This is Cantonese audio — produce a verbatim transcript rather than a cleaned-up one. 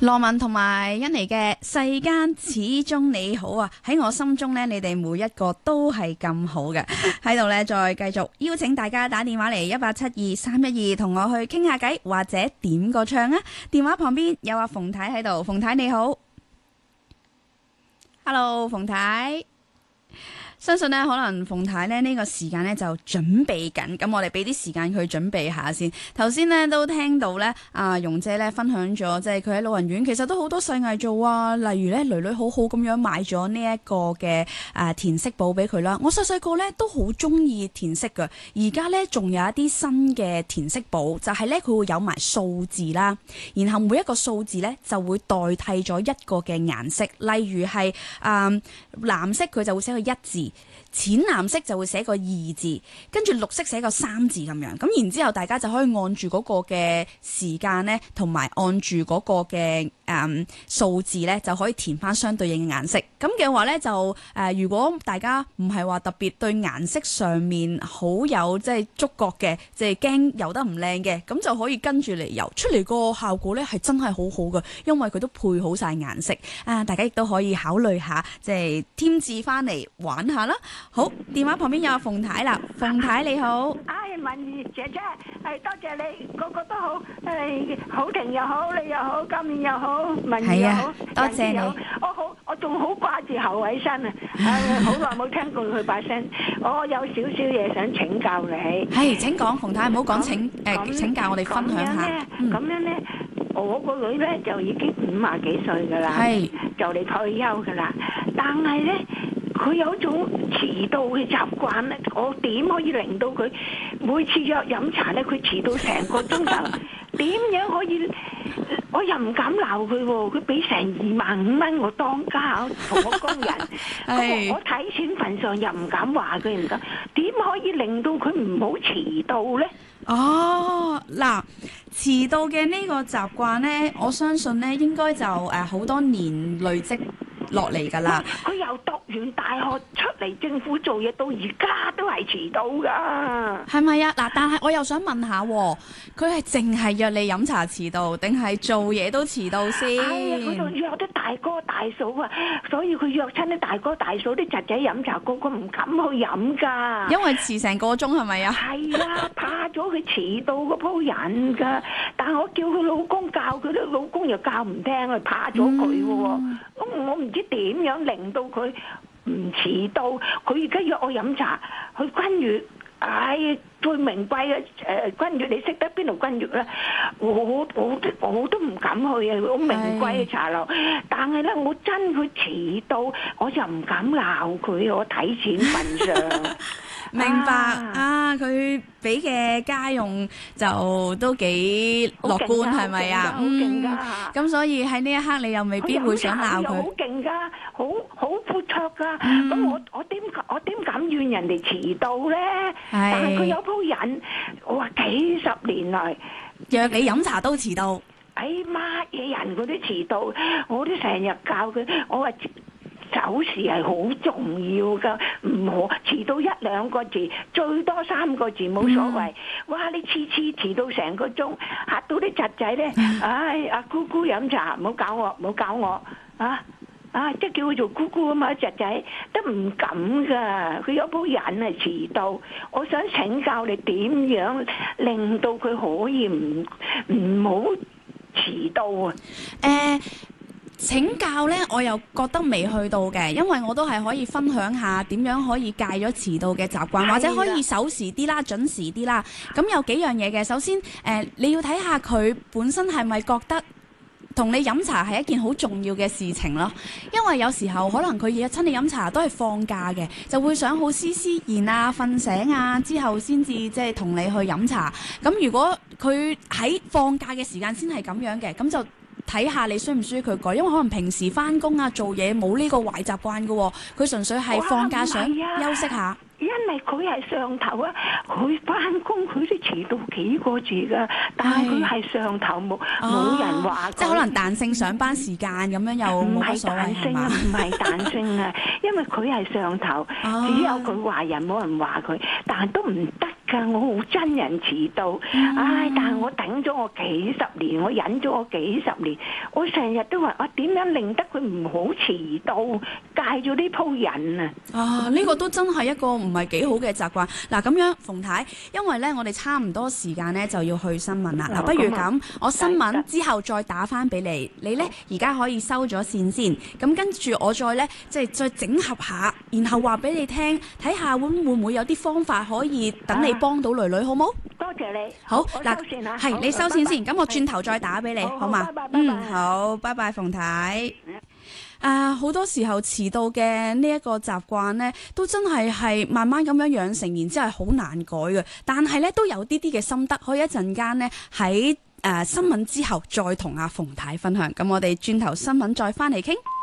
羅文同埋欣妮嘅世間始終你好啊，喺我心中呢，你哋每一個都係咁好嘅。喺度呢，再繼續邀請大家打電話嚟一八七二三一二，同我去傾下偈或者點個唱啊。電話旁邊有阿馮太喺度，馮太你好 ，Hello 馮太。相信呢，可能馮太呢呢個時間呢就準備緊，咁我哋俾啲時間佢準備下先。頭先呢都聽到呢，阿容姐呢分享咗，即係佢喺老人院其實都好多細藝做啊。例如呢，囡囡好好咁樣買咗呢一個嘅誒填色簿俾佢啦。我細細個呢都好中意填色㗎，而家呢，仲有一啲新嘅填色簿，就係呢，佢會有埋數字啦，然後每一個數字呢就會代替咗一個嘅顏色，例如係誒、呃、藍色佢就會寫個一字。淺藍色就會寫個二字，跟住綠色寫個三字咁樣，咁然之後大家就可以按住嗰個嘅時間呢，同埋按住嗰個嘅誒數字呢，就可以填翻相對應嘅顏色。咁嘅話呢，就誒、呃，如果大家唔係話特別對顏色上面好有即係觸覺嘅，即係驚油得唔靚嘅，咁就可以跟住嚟油，出嚟個效果呢係真係好好嘅，因為佢都配好晒顏色啊！大家亦都可以考慮下，即係添置翻嚟玩下啦。好，電話旁邊有阿馮太啦，馮太你好。 唉，文儀姐姐，係多謝你，個個都好，誒，好婷又好，你又好，今年又好，文儀又好， 多謝你。 我好，我仲好掛住侯偉新啊！唉，好耐冇聽過佢把聲，我有少少嘢想請教你。 係，請講，馮太，唔好講請誒請教我哋分享下。 咁樣咧，我個女咧就已經五廿幾歲噶啦，就嚟退休噶啦，但係咧。佢有種遲到嘅習慣咧，我點可以令到佢每次約飲茶咧，佢遲到成個鐘頭？點樣可以？我又唔敢鬧佢喎，佢俾成二萬五蚊我當家同我工人，我我睇錢份上又唔敢話佢唔敢，點可以令到佢唔好遲到咧？ 哦，嗱，遲到嘅呢個習慣咧，我相信咧應該就誒好多年累積落嚟㗎啦。 佢又讀完大學出嚟政府做嘢，到而家都係遲到㗎。係咪啊？嗱，但係我又想問下，佢係淨係約你飲茶遲到，定係做嘢都遲到先？ 係啊，佢仲約啲大哥大嫂啊，所以佢約親啲大哥大嫂啲侄仔飲茶，個個唔敢去飲㗎。 因為遲成個鐘係咪啊？ 係啦，怕咗佢遲到嗰鋪人㗎。但係我叫佢老公教佢，啲老公又教唔聽啊，怕咗佢喎。咁、嗯、我唔知點樣令到佢唔遲到。佢而家約我飲茶去君悅，唉，最名貴嘅誒君悅，你識得邊度君悅咧？我我我都我都唔敢去啊！好名貴嘅茶樓，但係咧我真佢遲到，我就唔敢鬧佢，我睇錢份上。 明白啊！佢俾嘅家用就都幾樂觀，係咪啊？ 好勁㗎！ 咁、嗯、所以喺呢一刻，你又未必會想鬧佢。 好勁㗎，好好闊綽㗎。咁、嗯、我我點我點敢怨人哋遲到咧？但係佢有鋪癮，我話幾十年來約你飲茶都遲到。 哎乜嘢人嗰啲遲到，我都成日教佢，我話。走時係好重要㗎，唔好遲到一兩個字，最多三個字冇所謂。嗯、哇！你次次遲到成個鐘，嚇到啲侄仔咧，唉！阿姑姑飲茶，唔好搞我，唔好搞我，啊啊！即係叫佢做姑姑啊嘛，侄仔都唔敢㗎，佢有鋪癮係遲到。我想請教你點樣令到佢可以唔唔好遲到啊？ 誒、uh。請教呢，我又覺得未去到嘅，因為我都係可以分享下點樣可以戒咗遲到嘅習慣，或者可以守時啲啦、準時啲啦。咁有幾樣嘢嘅，首先誒、呃，你要睇下佢本身係咪覺得同你飲茶係一件好重要嘅事情咯。因為有時候可能佢約親你飲茶都係放假嘅，就會想好斯斯然啊、瞓醒啊之後先至即係同你去飲茶。咁如果佢喺放假嘅時間先係咁樣嘅，咁就睇下你需唔需要佢改，因為可能平時返工啊做嘢冇呢個壞習慣㗎喎，佢純粹係放假想休息下。 因為佢係上頭啊，佢翻工佢都遲到幾個字噶，但係佢係上頭冇冇人話佢， 即係可能彈性上班時間咁樣又冇乜所謂係嘛？ 唔係彈性啊，因為佢係上頭， 哦只有佢話人冇人話佢，但係都唔得㗎，我好憎人遲到， 嗯唉！但係我等咗我幾十年，我忍咗我幾十年，我成日都話我點樣令得佢唔好遲到，戒咗呢鋪癮啊！ 啊，呢、這個都真係一個唔係幾好嘅習慣。嗱，咁樣馮太，因為咧我哋差唔多時間咧就要去新聞啦。嗱、 哦， 不如咁啊咁，我新聞之後再打翻俾你，你咧而家可以收咗線先。咁跟住我再咧即係再整合下，然後話俾你聽，睇下會會唔會有啲方法可以等你幫到女女，好冇？ 多謝你。 好我嗱， 收線啦係你收線先，咁我轉頭再打俾你， 好好嘛好拜拜？拜拜嗯，好，拜拜，馮太。啊，好多時候遲到嘅呢一個習慣呢，都真係係慢慢咁樣養成，然之後係好難改嘅。但係呢，都有啲啲嘅心得，可以一陣間呢喺誒新聞之後再同阿馮太分享。咁我哋轉頭新聞再翻嚟傾。